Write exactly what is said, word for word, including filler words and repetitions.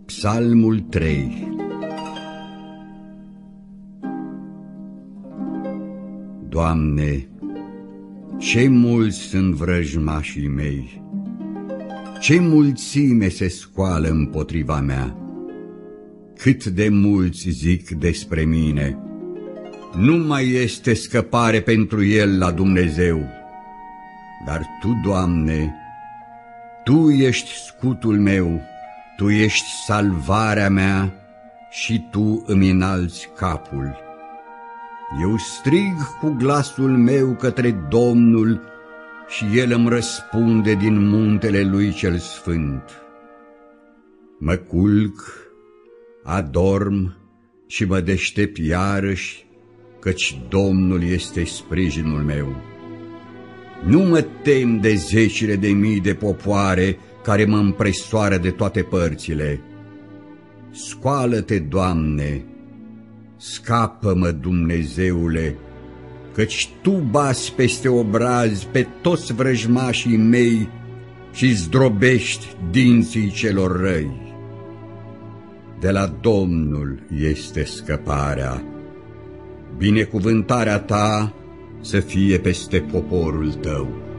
Psalmul trei. Doamne, ce mulți sunt vrăjmașii mei, ce mulțime se scoală împotriva mea, cât de mulți zic despre mine, nu mai este scăpare pentru el la Dumnezeu. Dar Tu, Doamne, Tu ești scutul meu, Tu ești salvarea mea și Tu îmi înalți capul. Eu strig cu glasul meu către Domnul și El îmi răspunde din muntele Lui cel sfânt. Mă culc, adorm și mă deștept iarăși, căci Domnul este sprijinul meu. Nu mă tem de zecile de mii de popoare care mă împresoară de toate părțile. Scoală-te, Doamne, scapă-mă, Dumnezeule, căci Tu bați peste obraz pe toți vrăjmașii mei și zdrobești dinții celor răi. De la Domnul este scăparea, binecuvântarea Ta să fie peste poporul Tău.